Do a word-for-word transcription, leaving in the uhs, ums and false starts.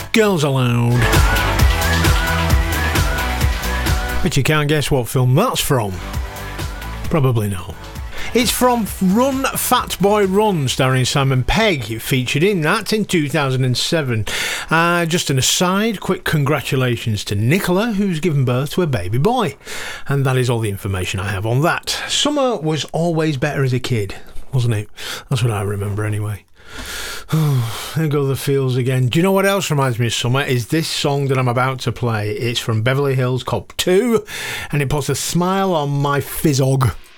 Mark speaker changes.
Speaker 1: Girls Aloud. But you can't guess what film that's from. Probably not. It's from Run Fat Boy Run, starring Simon Pegg. It featured in that in two thousand seven. Uh, just an aside, quick congratulations to Nicola, who's given birth to a baby boy. And that is all the information I have on that. Summer was always better as a kid, wasn't it? That's what I remember anyway. There go the feels again. Do you know what else reminds me of summer? Is this song that I'm about to play. It's from Beverly Hills Cop two, and it puts a smile on my fizzog.